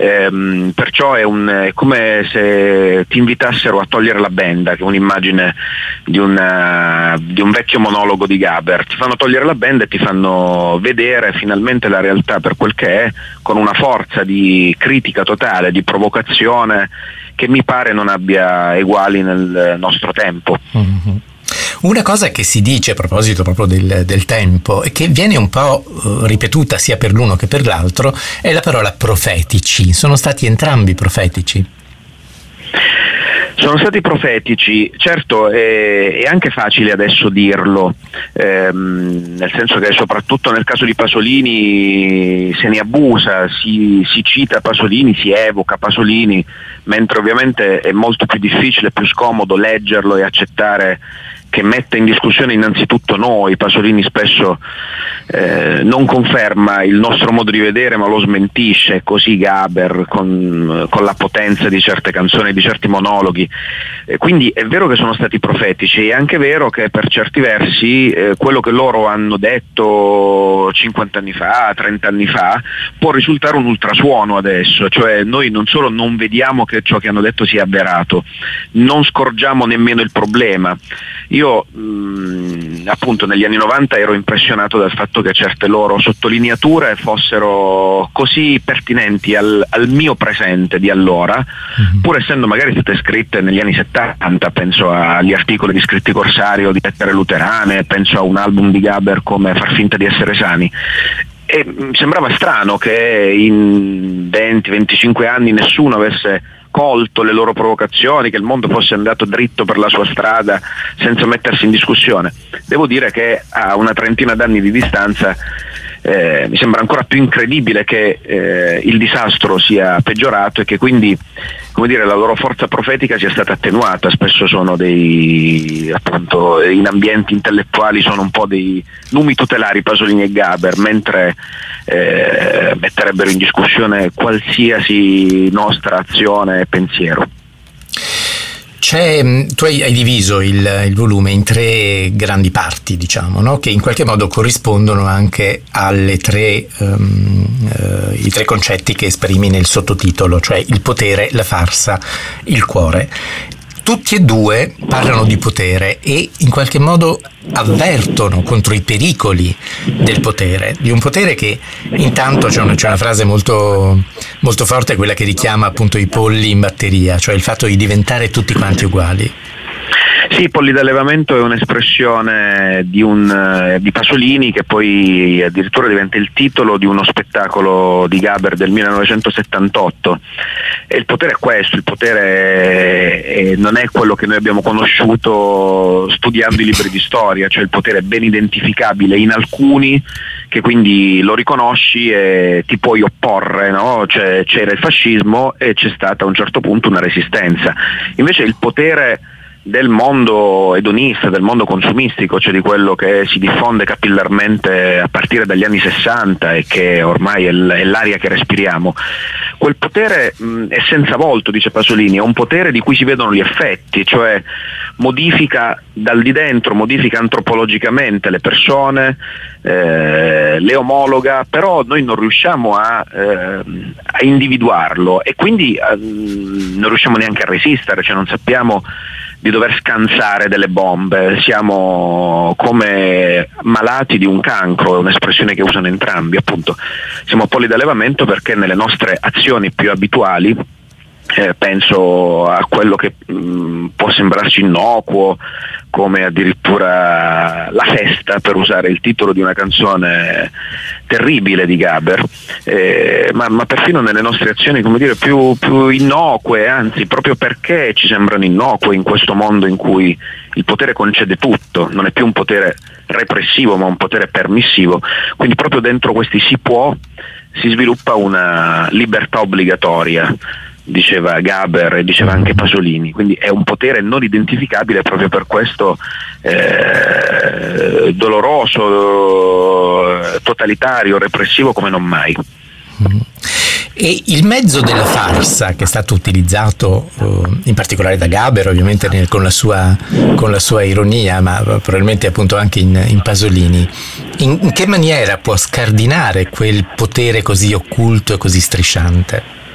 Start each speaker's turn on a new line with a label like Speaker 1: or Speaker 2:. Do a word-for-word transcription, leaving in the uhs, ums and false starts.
Speaker 1: ehm, perciò è, un, è come se ti invitassero a togliere la benda, che è un'immagine di, una, di un vecchio monologo di Gaber. Ti fanno togliere la benda e ti fanno vedere finalmente la realtà per quel che è, con una forza di critica totale, di provocazione che mi pare non abbia eguali nel nostro tempo.
Speaker 2: Mm-hmm. Una cosa che si dice a proposito proprio del, del tempo e che viene un po' uh, ripetuta sia per l'uno che per l'altro è la parola profetici. Sono stati entrambi profetici?
Speaker 1: Sono stati profetici, certo è, è anche facile adesso dirlo, ehm, nel senso che soprattutto nel caso di Pasolini se ne abusa, si, si cita Pasolini, si evoca Pasolini, mentre ovviamente è molto più difficile, più scomodo leggerlo e accettare che mette in discussione innanzitutto noi. Pasolini spesso eh, non conferma il nostro modo di vedere ma lo smentisce, così Gaber con, con la potenza di certe canzoni, di certi monologhi. Eh, quindi è vero che sono stati profetici, è anche vero che per certi versi eh, quello che loro hanno detto cinquanta anni fa, trenta anni fa può risultare un ultrasuono adesso, cioè noi non solo non vediamo che ciò che hanno detto sia avverato, non scorgiamo nemmeno il problema. Io mh, appunto negli anni novanta ero impressionato dal fatto che certe loro sottolineature fossero così pertinenti al, al mio presente di allora, mm-hmm. pur essendo magari state scritte negli anni settanta, penso agli articoli di Scritti Corsario, di Lettere Luterane, penso a un album di Gaber come Far finta di essere sani. E mi sembrava strano che in venti venticinque anni nessuno avesse colto le loro provocazioni, che il mondo fosse andato dritto per la sua strada senza mettersi in discussione. Devo dire che a una trentina d'anni di distanza eh, mi sembra ancora più incredibile che eh, il disastro sia peggiorato e che quindi, come dire, la loro forza profetica sia stata attenuata. Spesso sono dei, appunto, in ambienti intellettuali sono un po' dei numi tutelari Pasolini e Gaber, mentre eh, metterebbero in discussione qualsiasi nostra azione e pensiero.
Speaker 2: C'è, tu hai, hai diviso il, il volume in tre grandi parti, diciamo, no? Che in qualche modo corrispondono anche alle tre, um, uh, i tre concetti che esprimi nel sottotitolo, cioè il potere, la farsa, il cuore. Tutti e due parlano di potere e in qualche modo avvertono contro i pericoli del potere, di un potere che intanto c'è una, c'è una frase molto, molto forte, quella che richiama appunto i polli in batteria, cioè il fatto di diventare tutti quanti uguali.
Speaker 1: Sì, polli d'allevamento è un'espressione di, un, di Pasolini che poi addirittura diventa il titolo di uno spettacolo di Gaber del millenovecentosettantotto. E il potere è questo, il potere è, è, non è quello che noi abbiamo conosciuto studiando i libri di storia, cioè il potere è ben identificabile in alcuni che quindi lo riconosci e ti puoi opporre, no? Cioè, c'era il fascismo e c'è stata a un certo punto una resistenza. Invece il potere del mondo edonista, del mondo consumistico, cioè di quello che si diffonde capillarmente a partire dagli anni sessanta e che ormai è, l- è l'aria che respiriamo, quel potere mh, è senza volto, dice Pasolini, è un potere di cui si vedono gli effetti, cioè modifica dal di dentro, modifica antropologicamente le persone, eh, le omologa, però noi non riusciamo a, eh, a individuarlo e quindi eh, non riusciamo neanche a resistere, cioè non sappiamo di dover scansare delle bombe, siamo come malati di un cancro, è un'espressione che usano entrambi, appunto siamo polli d'allevamento perché nelle nostre azioni più abituali, eh, penso a quello che mh, può sembrarci innocuo, come addirittura la festa, per usare il titolo di una canzone terribile di Gaber, eh, ma, ma perfino nelle nostre azioni, come dire, più, più innocue, anzi proprio perché ci sembrano innocue in questo mondo in cui il potere concede tutto, non è più un potere repressivo ma un potere permissivo, quindi proprio dentro questi si può si sviluppa una libertà obbligatoria, diceva Gaber e diceva anche Pasolini, quindi è un potere non identificabile, proprio per questo eh, doloroso, totalitario, repressivo come non mai.
Speaker 2: E il mezzo della farsa che è stato utilizzato uh, in particolare da Gaber, ovviamente nel, con, la sua, con la sua ironia, ma probabilmente appunto anche in, in Pasolini, in, in che maniera può scardinare quel potere così occulto e così strisciante?